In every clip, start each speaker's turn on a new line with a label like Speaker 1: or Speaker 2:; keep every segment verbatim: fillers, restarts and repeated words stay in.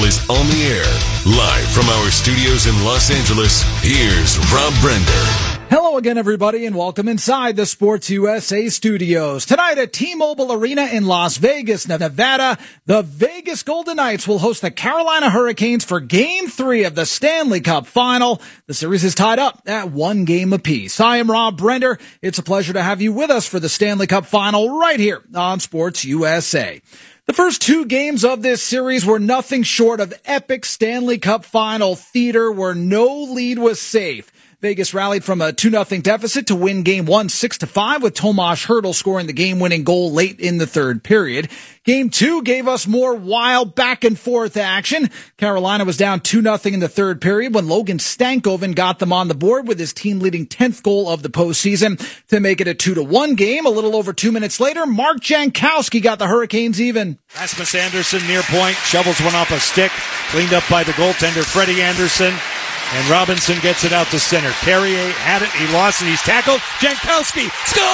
Speaker 1: Central is on the air. Live from our studios in Los Angeles, here's Rob Brender.
Speaker 2: Hello again, everybody, and welcome inside the Sports U S A studios. Tonight at T-Mobile Arena in Las Vegas, Nevada, the Vegas Golden Knights will host the Carolina Hurricanes for Game three of the Stanley Cup Final. The series is tied up at one game apiece. I am Rob Brender. It's a pleasure to have you with us for the Stanley Cup Final right here on Sports U S A. The first two games of this series were nothing short of epic Stanley Cup Final theater where no lead was safe. Vegas rallied from a two nothing deficit to win game one six to five with Tomas Hertl scoring the game-winning goal late in the third period. Game two gave us more wild back-and-forth action. Carolina was down two nothing in the third period when Logan Stankoven got them on the board with his team-leading tenth goal of the postseason to make it a two to one game. A little over two minutes later, Mark Jankowski got the Hurricanes even.
Speaker 3: Rasmus Andersson near point, shovels one off a stick, cleaned up by the goaltender Freddie Anderson. And Robinson gets it out to center. Carrier had it. He lost it. He's tackled. Jankowski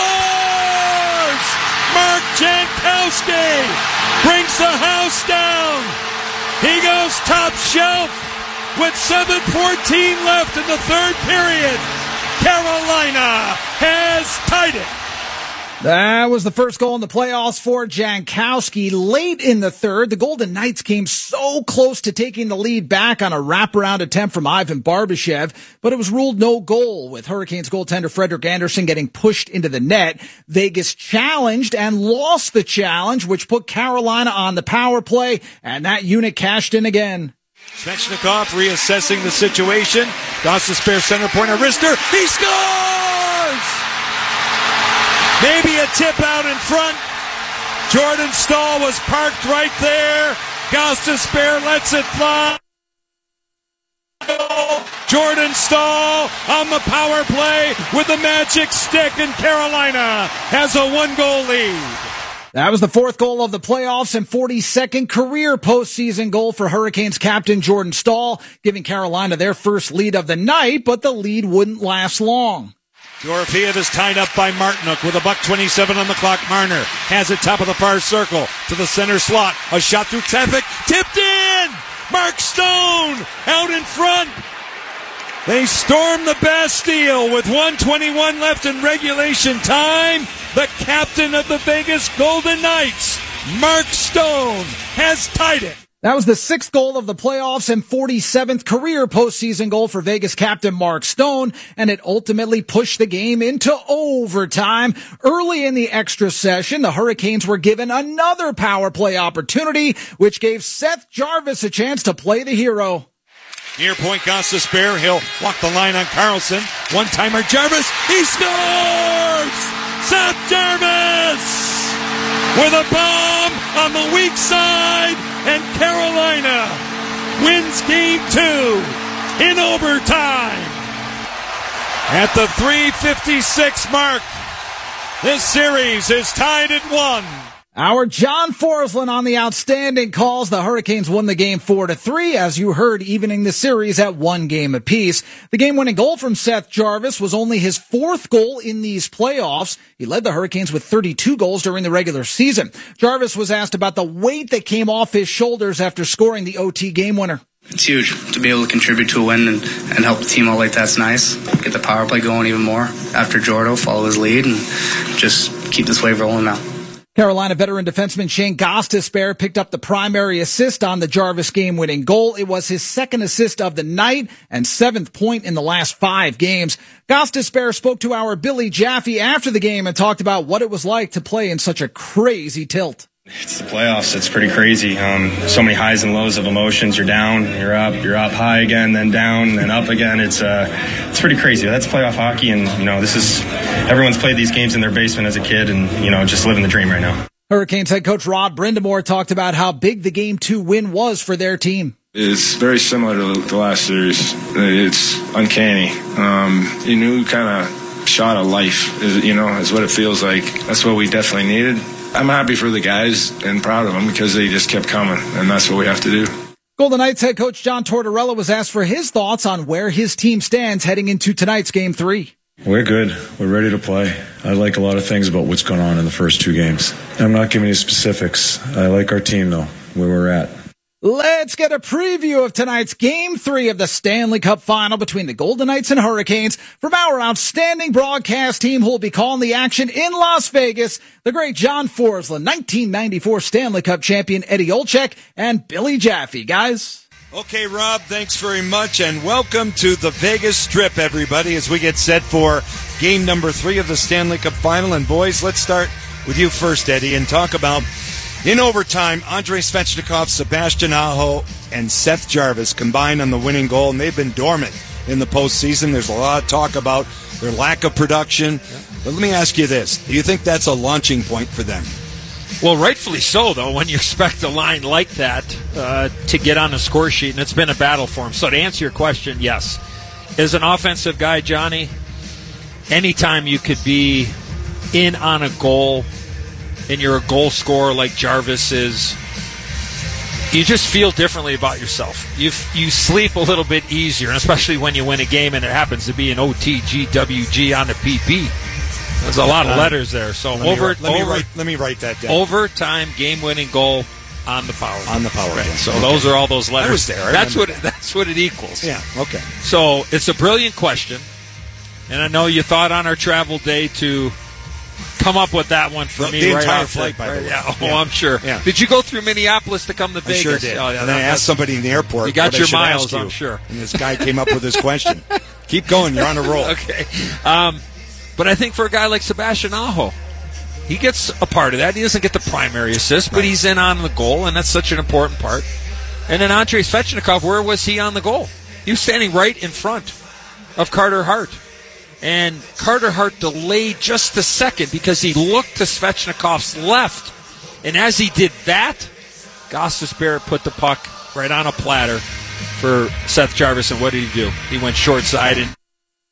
Speaker 3: scores! Mark Jankowski brings the house down. He goes top shelf with seven fourteen left in the third period. Carolina has tied it.
Speaker 2: That was the first goal in the playoffs for Jankowski. Late in the third, the Golden Knights came so close to taking the lead back on a wraparound attempt from Ivan Barbashev, but it was ruled no goal, with Hurricanes goaltender Frederik Andersen getting pushed into the net. Vegas challenged and lost the challenge, which put Carolina on the power play, and that unit cashed in again.
Speaker 3: Svechnikov reassessing the situation. Gostisbehere center point, a wrister. He scores! Maybe a tip out in front. Jordan Staal was parked right there. Gostisbehere lets it fly. Jordan Staal on the power play with the magic stick, and Carolina has a one-goal lead.
Speaker 2: That was the fourth goal of the playoffs and forty-second career postseason goal for Hurricanes captain Jordan Staal, giving Carolina their first lead of the night, but the lead wouldn't last long.
Speaker 3: Dorofeev is tied up by Martinook with a buck twenty-seven on the clock. Marner has it top of the far circle to the center slot. A shot through traffic. Tipped in! Mark Stone out in front. They storm the Bastille with one twenty-one left in regulation time. The captain of the Vegas Golden Knights, Mark Stone, has tied it.
Speaker 2: That was the sixth goal of the playoffs and forty-seventh career postseason goal for Vegas captain Mark Stone, and it ultimately pushed the game into overtime. Early in the extra session, the Hurricanes were given another power play opportunity, which gave Seth Jarvis a chance to play the hero.
Speaker 3: Near point, Gostisbehere. He'll walk the line on Carlson. One-timer, Jarvis. He scores! Seth Jarvis! With a bomb on the weak side, and Carolina wins game two in overtime. At the three fifty-six mark, this series is tied at one.
Speaker 2: Our John Forslund on the outstanding calls. The Hurricanes won the game four to three, as you heard, evening the series at one game apiece. The game-winning goal from Seth Jarvis was only his fourth goal in these playoffs. He led the Hurricanes with thirty-two goals during the regular season. Jarvis was asked about the weight that came off his shoulders after scoring the O T game winner.
Speaker 4: It's huge to be able to contribute to a win and, and help the team out like that's nice. Get the power play going even more after Jordo, follow his lead, and just keep this wave rolling now.
Speaker 2: Carolina veteran defenseman Shane Gostisbehere picked up the primary assist on the Jarvis game-winning goal. It was his second assist of the night and seventh point in the last five games. Gostisbehere spoke to our Billy Jaffe after the game and talked about what it was like to play in such a crazy tilt.
Speaker 5: It's the playoffs. It's pretty crazy. Um, so many highs and lows of emotions. You're down, you're up, you're up high again, then down, then up again. It's uh, it's pretty crazy. That's playoff hockey, and you know this is everyone's played these games in their basement as a kid, and you know just living the dream right now.
Speaker 2: Hurricanes head coach Rod Brind'Amour talked about how big the game two win was for their team.
Speaker 6: It's very similar to the last series. It's uncanny. Um, you knew kind of shot of life, is, you know, is what it feels like. That's what we definitely needed. I'm happy for the guys and proud of them because they just kept coming, and that's what we have to do.
Speaker 2: Golden Knights head coach John Tortorella was asked for his thoughts on where his team stands heading into tonight's game three.
Speaker 7: We're good. We're ready to play. I like a lot of things about what's going on in the first two games. I'm not giving you specifics. I like our team, though, where we're at.
Speaker 2: Let's get a preview of tonight's Game three of the Stanley Cup Final between the Golden Knights and Hurricanes from our outstanding broadcast team who will be calling the action in Las Vegas, the great John Forslund, nineteen ninety-four Stanley Cup champion Eddie Olczyk, and Billy Jaffe. Guys?
Speaker 3: Okay, Rob, thanks very much, and welcome to the Vegas Strip, everybody, as we get set for game number three of the Stanley Cup Final. And, boys, let's start with you first, Eddie, and talk about, in overtime, Andrei Svechnikov, Sebastian Aho, and Seth Jarvis combined on the winning goal, and they've been dormant in the postseason. There's a lot of talk about their lack of production. But let me ask you this. Do you think that's a launching point for them?
Speaker 8: Well, rightfully so, though, when you expect a line like that uh, to get on the score sheet, and it's been a battle for him. So to answer your question, yes. As an offensive guy, Johnny, anytime you could be in on a goal and you're a goal scorer like Jarvis is, you just feel differently about yourself. You you sleep a little bit easier, and especially when you win a game and it happens to be an O T G W G on the P P. There's a lot of letters there. So
Speaker 3: let
Speaker 8: over,
Speaker 3: me, let, me
Speaker 8: over,
Speaker 3: write, let me write that down.
Speaker 8: Overtime game-winning goal on the power play.
Speaker 3: On the power play.
Speaker 8: Right. So
Speaker 3: okay.
Speaker 8: Those are all those letters.
Speaker 3: I was there. I
Speaker 8: that's what
Speaker 3: that.
Speaker 8: it, that's what it equals.
Speaker 3: Yeah. Okay.
Speaker 8: So it's a brilliant question, and I know you thought on our travel day to come up with that one for
Speaker 3: the,
Speaker 8: me.
Speaker 3: The
Speaker 8: right
Speaker 3: entire
Speaker 8: off
Speaker 3: flight,
Speaker 8: the,
Speaker 3: by the way.
Speaker 8: Yeah. Oh,
Speaker 3: yeah.
Speaker 8: I'm sure.
Speaker 3: Yeah.
Speaker 8: Did you go through Minneapolis to come to Vegas?
Speaker 3: I sure did.
Speaker 8: Oh, yeah,
Speaker 3: and then I asked somebody in the airport.
Speaker 8: You got
Speaker 3: what
Speaker 8: your
Speaker 3: I should
Speaker 8: miles,
Speaker 3: ask you.
Speaker 8: I'm sure.
Speaker 3: And this guy came up with this question. Keep going. You're on a roll.
Speaker 8: Okay. Um, but I think for a guy like Sebastian Aho, he gets a part of that. He doesn't get the primary assist, but right. he's in on the goal, and that's such an important part. And then Andrei Svechnikov, where was he on the goal? He was standing right in front of Carter Hart. And Carter Hart delayed just a second because he looked to Svechnikov's left. And as he did that, Gostisbehere put the puck right on a platter for Seth Jarvis. And what did he do? He went short side. And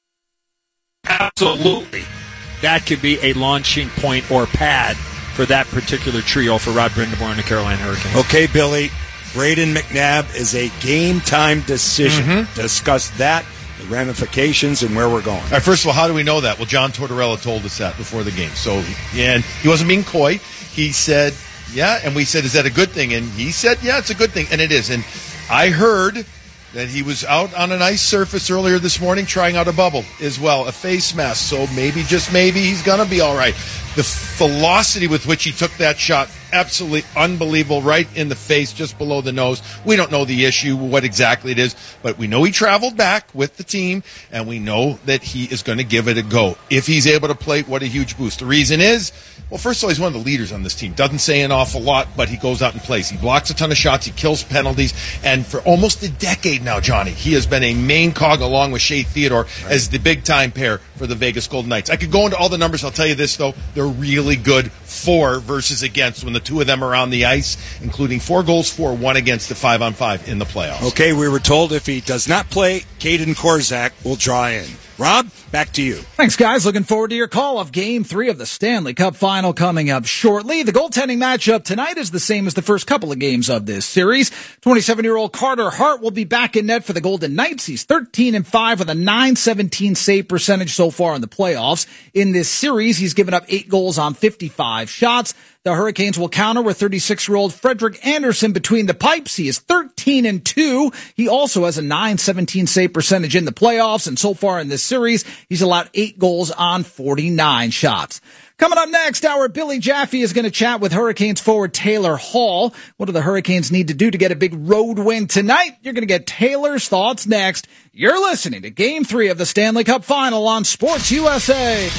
Speaker 8: absolutely, that could be a launching point or pad for that particular trio for Rod Brind'Amour and the Carolina Hurricanes.
Speaker 3: Okay, Billy. Brayden McNabb is a game-time decision. Mm-hmm. Discuss that, the ramifications, and where we're going.
Speaker 9: All right, first of all, how do we know that? Well, John Tortorella told us that before the game. So, and he wasn't being coy. He said, yeah, and we said, is that a good thing? And he said, yeah, it's a good thing, and it is. And I heard that he was out on an ice surface earlier this morning trying out a bubble as well, a face mask. So maybe, just maybe, he's going to be all right. The velocity with which he took that shot, absolutely unbelievable, right in the face, just below the nose. We don't know the issue, what exactly it is, but we know he traveled back with the team, and we know that he is going to give it a go. If he's able to play, what a huge boost. The reason is, well, first of all, he's one of the leaders on this team. Doesn't say an awful lot, but he goes out and plays. He blocks a ton of shots. He kills penalties. And for almost a decade now, Johnny, he has been a main cog along with Shea Theodore right. as the big-time pair for the Vegas Golden Knights. I could go into all the numbers. I'll tell you this, though. They're really good for versus against when the two of them are on the ice, including four goals for, one against the five-on-five in the playoffs.
Speaker 3: Okay, we were told if he does not play, Caden Korczak will draw in. Rob, back to you.
Speaker 2: Thanks, guys. Looking forward to your call of Game three of the Stanley Cup Final coming up shortly. The goaltending matchup tonight is the same as the first couple of games of this series. twenty-seven-year-old Carter Hart will be back in net for the Golden Knights. He's thirteen and five with a nine seventeen save percentage so far in the playoffs. In this series, he's given up eight goals on fifty-five shots. The Hurricanes will counter with thirty-six-year-old Frederik Andersen between the pipes. He is thirteen and two. He also has a nine seventeen save percentage in the playoffs, and so far in this series, he's allowed eight goals on forty-nine shots. Coming up next, our Billy Jaffe is going to chat with Hurricanes forward Taylor Hall. What do the Hurricanes need to do to get a big road win tonight? You're going to get Taylor's thoughts next. You're listening to Game three of the Stanley Cup Final on Sports U S A.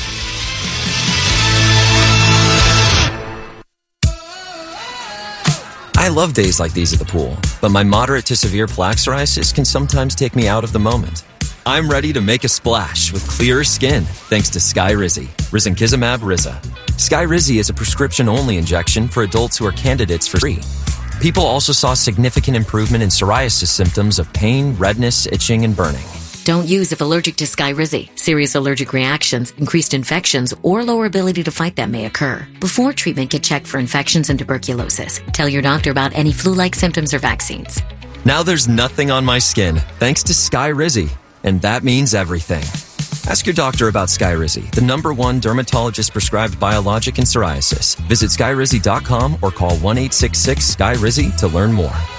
Speaker 10: I love days like these at the pool, but my moderate to severe plaque psoriasis can sometimes take me out of the moment. I'm ready to make a splash with clearer skin thanks to Skyrizi, risankizumab Riza. Skyrizi is a prescription-only injection for adults who are candidates for free. People also saw significant improvement in psoriasis symptoms of pain, redness, itching, and burning.
Speaker 11: Don't use if allergic to Skyrizi. Serious allergic reactions, increased infections, or lower ability to fight them may occur. Before treatment, get checked for infections and tuberculosis. Tell your doctor about any flu-like symptoms or vaccines.
Speaker 10: Now there's nothing on my skin thanks to Skyrizi, and that means everything. Ask your doctor about Skyrizi, the number one dermatologist-prescribed biologic in psoriasis. Visit skyrizi dot com or call one eight six six, S K Y R I Z I to learn more.